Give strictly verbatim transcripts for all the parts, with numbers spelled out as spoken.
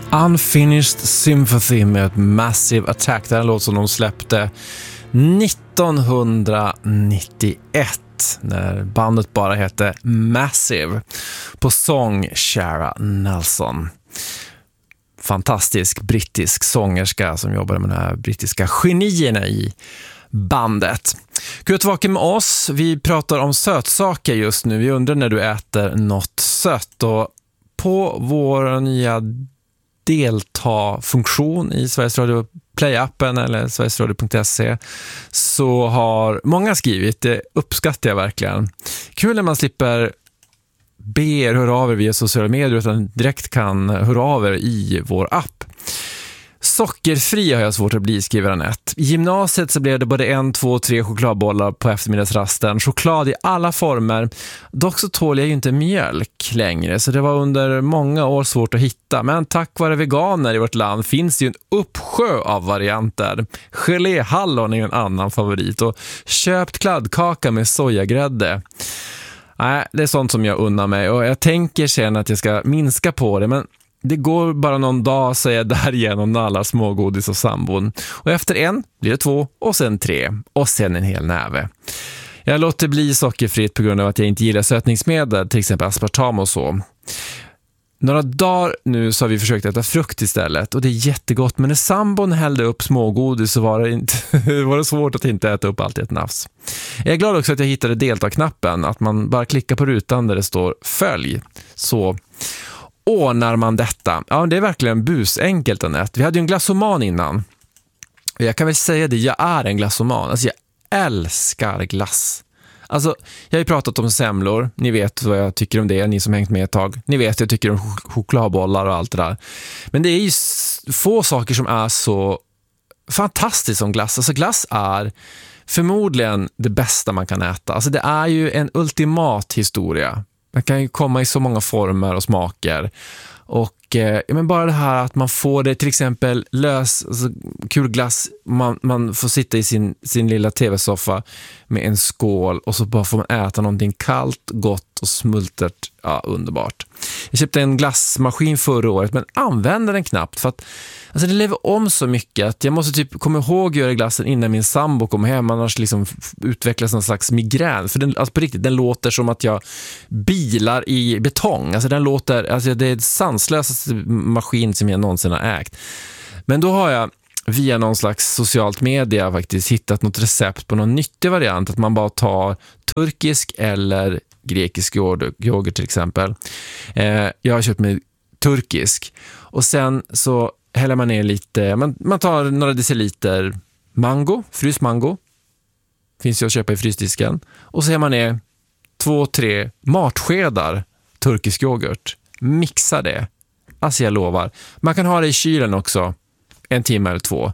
Unfinished Sympathy med Massive Attack. Det är en låt som de släppte nittonhundranittioett när bandet bara hette Massive, på sång Shara Nelson. Fantastisk brittisk sångerska som jobbar med de här brittiska genierna i bandet. Kul att vara med oss. Vi pratar om sötsaker just nu. Vi undrar när du äter något sött, och på vår nya delta-funktion i Sveriges Radio Play-appen eller sverigesradio punkt se så har många skrivit, det uppskattar jag verkligen. Kul när man slipper be er höra av er via sociala medier utan direkt kan höra av er i vår app. Sockerfri har jag svårt att bli, skriver Anette. I gymnasiet så blev det både en, två, tre chokladbollar på eftermiddagsrasten. Choklad i alla former. Dock så tål jag ju inte mjölk längre, så det var under många år svårt att hitta. Men tack vare veganer i vårt land finns det ju en uppsjö av varianter. Geléhallon är ju en annan favorit, och köpt kladdkaka med sojagrädde. Nej, det är sånt som jag unnar mig, och jag tänker sen att jag ska minska på det, men det går bara någon dag, så är jag där igen och nallar smågodis och sambon. Och efter en blir det två, och sen tre, och sen en hel näve. Jag låter bli sockerfritt på grund av att jag inte gillar sötningsmedel, till exempel aspartam och så. Några dagar nu så har vi försökt äta frukt istället, och det är jättegott, men när sambon hällde upp smågodis så var det, inte, var det svårt att inte äta upp allt i ett nafs. Jag är glad också att jag hittade delta-knappen, att man bara klickar på rutan där det står följ, så ordnar man detta. Ja, det är verkligen busenkelt, Anette. Vi hade ju en glassoman innan. Och jag kan väl säga det, jag är en glassoman. Alltså jag älskar glass. Alltså, jag har ju pratat om semlor. Ni vet vad jag tycker om det, ni som hängt med ett tag. Ni vet, jag tycker om ch- chokladbollar och allt det där. Men det är ju s- få saker som är så fantastiskt som glass. Alltså glass är förmodligen det bästa man kan äta. Alltså det är ju en ultimat historia. Man kan ju komma i så många former och smaker. Och eh, men bara det här att man får det, till exempel lös, alltså, kul glass, man, man får sitta i sin, sin lilla tv-soffa med en skål, och så bara får man äta någonting kallt, gott och smultert. Ja, underbart. Jag köpte en glassmaskin förra året, men använder den knappt för att alltså, det lever om så mycket att jag måste typ komma ihåg att göra glassen innan min sambo kommer hem, annars liksom utvecklas någon slags migrän. För den, alltså på riktigt, den låter som att jag bilar i betong. Alltså den låter, alltså det är den sanslösaste maskin som jag någonsin har ägt. Men då har jag via någon slags socialt media faktiskt hittat något recept på någon nyttig variant, att man bara tar turkisk eller grekisk yoghurt till exempel. Eh, jag har köpt med turkisk, och sen så häller man ner lite, man, man tar några deciliter mango, fryst mango, finns ju att köpa i frysdisken, och så häller man ner två, tre matskedar turkisk yoghurt, mixa det. Alltså jag lovar, man kan ha det i kylen också en timme eller två,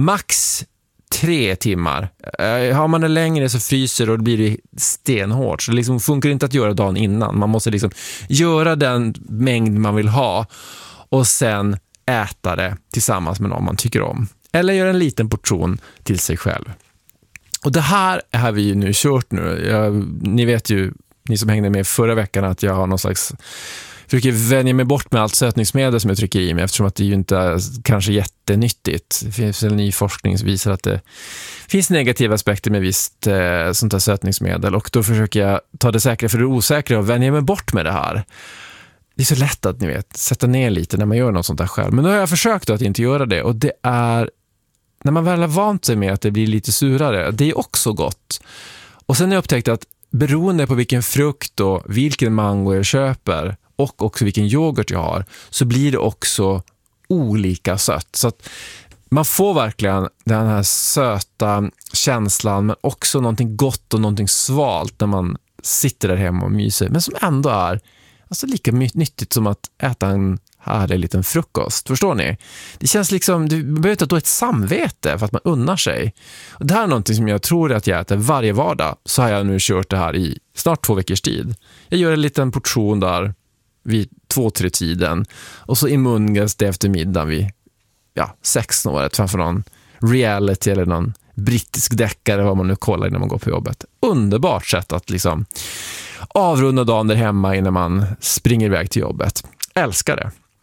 max tre timmar. Eh, har man det längre så fryser det och då blir det stenhårt, så det liksom funkar inte att göra dagen innan. Man måste liksom göra den mängd man vill ha och sen äta det tillsammans med någon man tycker om. Eller göra en liten portion till sig själv. Och det här har vi ju nu kört nu. Jag, ni vet ju, ni som hängde med förra veckan, att jag har någon slags försöker vänja mig bort med allt sötningsmedel som jag trycker i mig, eftersom att det ju inte är kanske jättenyttigt. Det finns en ny forskning som visar att det finns negativa aspekter med visst eh, sånt här sötningsmedel, och då försöker jag ta det säkra för det osäkra och vänja mig bort med det här. Det är så lätt att ni vet, sätta ner lite när man gör något sånt där själv. Men då har jag försökt att inte göra det, och det är när man väl har vant sig med att det blir lite surare, det är också gott. Och sen har jag upptäckt att beroende på vilken frukt och vilken mango jag köper och också vilken yoghurt jag har, så blir det också olika sött. Så att man får verkligen den här söta känslan, men också någonting gott och någonting svalt när man sitter där hemma och myser, men som ändå är alltså lika nyttigt som att äta en härlig liten frukost. Förstår ni? Det känns liksom, du behöver inte ha ett samvete för att man unnar sig. Och det här är någonting som jag tror att jag äter varje vardag. Så har jag nu kört det här i snart två veckors tid. Jag gör en liten portion där vid två, tre tiden. Och så i mungas det efter middagen vid ja, sex-snåret framför någon reality eller någon brittisk deckare, vad man nu kollar innan man går på jobbet. Underbart sätt att liksom avrunda dagen där hemma innan man springer iväg till jobbet. Älskar det.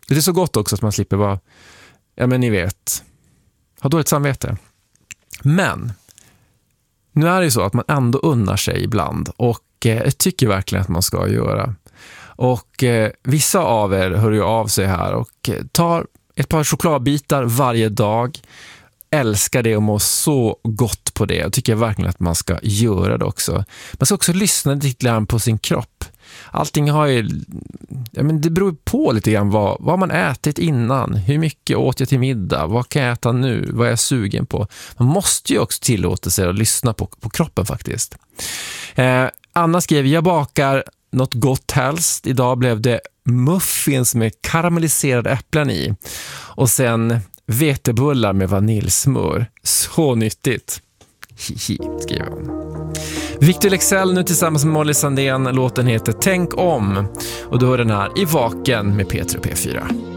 Det är så gott också att man slipper vara, ja men ni vet, ha dåligt samvete. Men nu är det ju så att man ändå unnar sig ibland, och eh, jag tycker verkligen att man ska göra. Och eh, vissa av er hör ju av sig här och eh, tar ett par chokladbitar varje dag. Älskar det och mår så gott på det. Jag tycker verkligen att man ska göra det också. Man ska också lyssna lite grann på sin kropp. Allting har ju, ja men det beror på lite grann vad, vad man ätit innan. Hur mycket åt jag till middag? Vad kan jag äta nu? Vad är jag sugen på? Man måste ju också tillåta sig att lyssna på, på kroppen faktiskt. Eh, Anna skrev, jag bakar något gott helst. Idag blev det muffins med karamelliserade äpplen i. Och sen vetebullar med vaniljsmör. Så nyttigt. Hihi, skriver hon. Victor Lexell nu tillsammans med Molly Sandén. Låten heter Tänk om. Och då är den här i Vaken med P tre och P fyra.